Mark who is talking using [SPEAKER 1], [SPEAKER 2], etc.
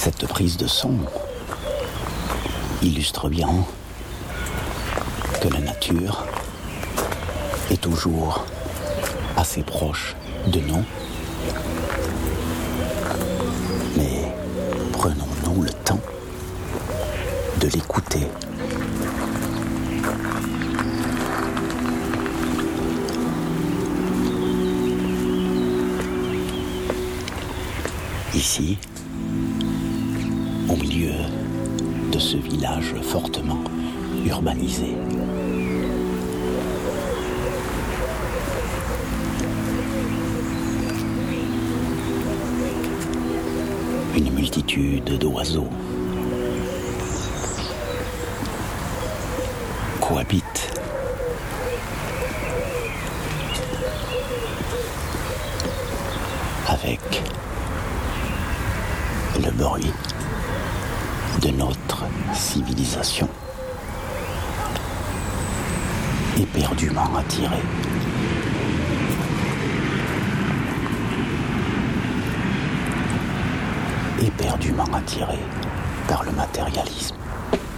[SPEAKER 1] Cette prise de son illustre bien que la nature est toujours assez proche de nous. Mais prenons-nous le temps de l'écouter. Ici, au milieu de ce village fortement urbanisé, une multitude d'oiseaux cohabitent. Avec le bruit de notre civilisation éperdument attirée. Éperdument attirée par le matérialisme.